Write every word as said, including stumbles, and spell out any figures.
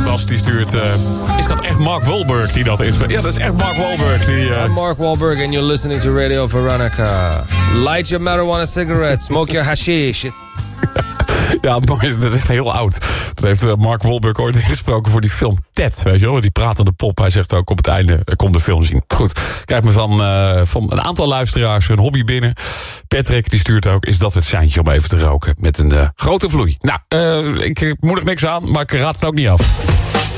Jonas die stuurt... Uh, is dat echt Mark Wahlberg die dat is? Ja, dat is echt Mark Wahlberg. Die, uh... I'm Mark Wahlberg and you're listening to Radio Veronica. Light your marijuana cigarette, smoke your hashish. Ja, het mooie is, dat is echt heel oud. Dat heeft Mark Wahlberg ooit ingesproken voor die film Ted. Weet je wel, met die pratende pop. Hij zegt ook op het einde, kom de film zien. Goed, ik krijg me van, uh, van een aantal luisteraars een hobby binnen. Patrick, die stuurt ook, is dat het seintje om even te roken met een uh, grote vloei. Nou, uh, ik moedig niks aan, maar ik raad het ook niet af.